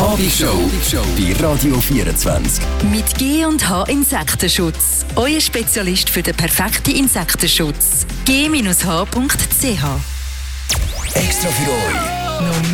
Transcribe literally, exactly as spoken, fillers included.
Abishow bei Radio vierundzwanzig. Mit G und H Insektenschutz. Euer Spezialist für den perfekten Insektenschutz. G H punkt C H. Extra für euch. Noch